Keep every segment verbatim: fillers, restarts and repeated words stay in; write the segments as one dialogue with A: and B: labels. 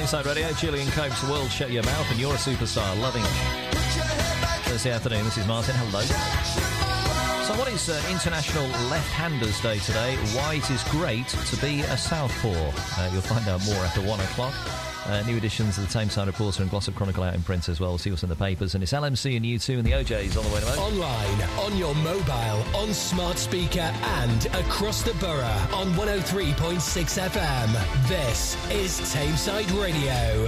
A: Tameside Radio, Julian Cope's World Shut Your Mouth, and you're a superstar, loving it. Thursday afternoon, this is Martin, hello. So what is uh, International Left-Handers Day today? Why it is great to be a southpaw. Uh, you'll find out more after one o'clock. Uh, new editions of the Tameside Reporter and Glossop Chronicle out in print as well. We'll see what's in the papers. And it's L M C and U two and the O Js on the way to moment.
B: Online, on your mobile, on smart speaker and across the borough on one oh three point six F M. This is Tameside Radio.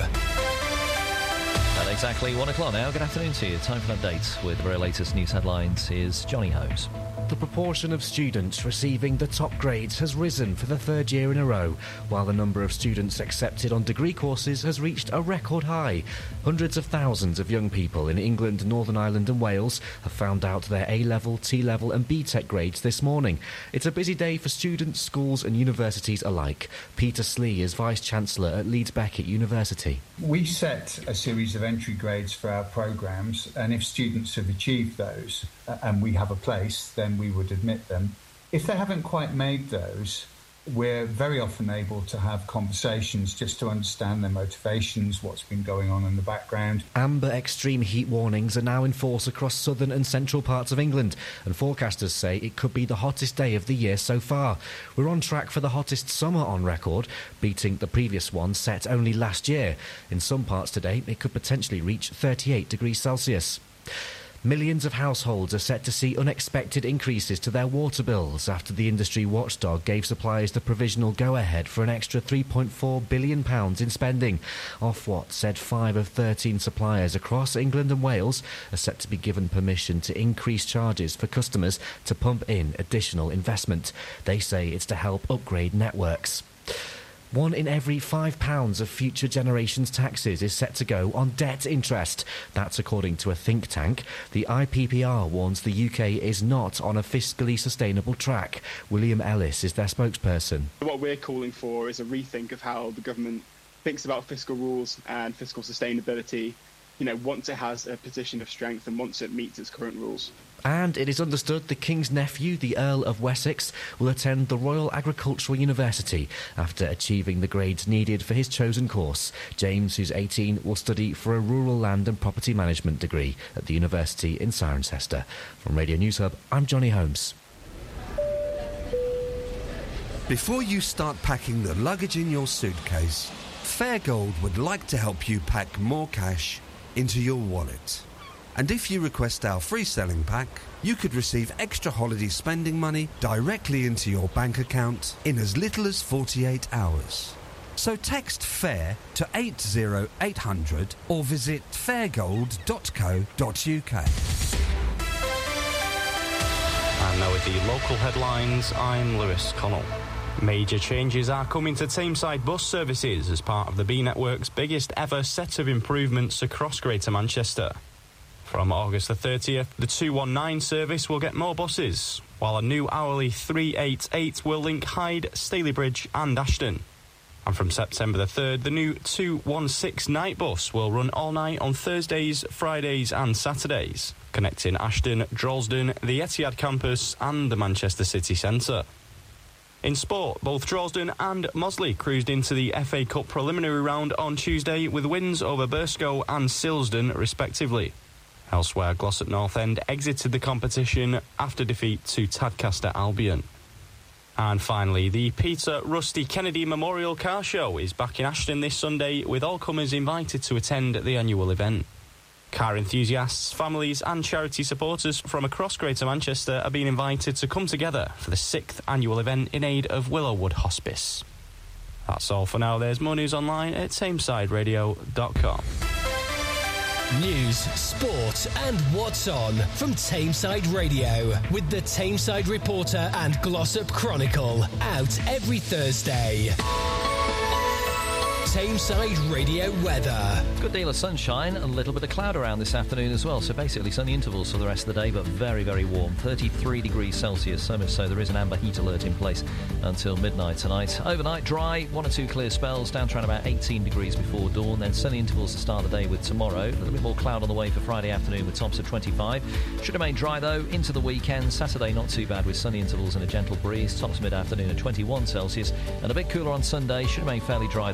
A: At exactly one o'clock now. Good afternoon to you. Time for an update with the very latest news headlines. Here's Johnny Holmes.
C: The proportion of students receiving the top grades has risen for the third year in a row, while the number of students accepted on degree courses has reached a record high. Hundreds of thousands of young people in England, Northern Ireland and Wales have found out their A-level, T-level and B TEC grades this morning. It's a busy day for students, schools and universities alike. Peter Slee is Vice-Chancellor at Leeds Beckett University.
D: We set a series of entry grades for our programmes, and if students have achieved those uh, and we have a place, then we would admit them. If they haven't quite made those, we're very often able to have conversations just to understand their motivations, what's been going on in the background.
C: Amber extreme heat warnings are now in force across southern and central parts of England, and forecasters say it could be the hottest day of the year so far. We're on track for the hottest summer on record, beating the previous one set only last year. In some parts today, it could potentially reach thirty-eight degrees Celsius. Millions of households are set to see unexpected increases to their water bills after the industry watchdog gave suppliers the provisional go-ahead for an extra three point four billion pounds in spending. Ofwat said five of thirteen suppliers across England and Wales are set to be given permission to increase charges for customers to pump in additional investment. They say it's to help upgrade networks. One in every five pounds of future generations' taxes is set to go on debt interest. That's according to a think tank. The I P P R warns the U K is not on a fiscally sustainable track. William Ellis is their spokesperson.
E: What we're calling for is a rethink of how the government thinks about fiscal rules and fiscal sustainability, you know, once it has a position of strength and once it meets its current rules.
C: And it is understood the King's nephew, the Earl of Wessex, will attend the Royal Agricultural University after achieving the grades needed for his chosen course. James, who's eighteen, will study for a rural land and property management degree at the university in Cirencester. From Radio News Hub, I'm Johnny Holmes.
F: Before you start packing the luggage in your suitcase, Fairgold would like to help you pack more cash into your wallet. And if you request our free selling pack, you could receive extra holiday spending money directly into your bank account in as little as forty-eight hours. So text FAIR to eight zero eight hundred or visit fairgold dot co dot uk.
G: And now with the local headlines, I'm Lewis Connell. Major changes are coming to Tameside bus services as part of the B Network's biggest ever set of improvements across Greater Manchester. From August the thirtieth, the two one nine service will get more buses, while a new hourly three eighty-eight will link Hyde, Stalybridge and Ashton. And from September the third, the new two one six night bus will run all night on Thursdays, Fridays and Saturdays, connecting Ashton, Droylsden, the Etihad campus and the Manchester city centre. In sport, both Droylsden and Mosley cruised into the F A Cup preliminary round on Tuesday with wins over Burscough and Silsden respectively. Elsewhere, Glossop North End exited the competition after defeat to Tadcaster Albion. And finally, the Peter Rusty Kennedy Memorial Car Show is back in Ashton this Sunday, with all comers invited to attend the annual event. Car enthusiasts, families and charity supporters from across Greater Manchester are being invited to come together for the sixth annual event in aid of Willowwood Hospice. That's all for now. There's more news online at tameside radio dot com.
B: News, sport and what's on from Tameside Radio with the Tameside Reporter and Glossop Chronicle, out every Thursday. Tameside Radio weather.
A: Good deal of sunshine and a little bit of cloud around this afternoon as well, so basically sunny intervals for the rest of the day, but very, very warm. thirty-three degrees Celsius, so much so there is an amber heat alert in place until midnight tonight. Overnight dry, one or two clear spells, down to around about eighteen degrees before dawn, then sunny intervals to start the day with tomorrow. A little bit more cloud on the way for Friday afternoon with tops of twenty-five. Should remain dry though into the weekend. Saturday not too bad with sunny intervals and a gentle breeze, tops mid-afternoon at twenty-one Celsius, and a bit cooler on Sunday. Should remain fairly dry though